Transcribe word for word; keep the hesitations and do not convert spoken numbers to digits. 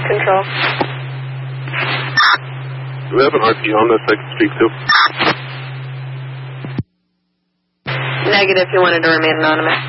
Control. Do we have an R P on this I can speak to? Negative, you wanted to remain anonymous.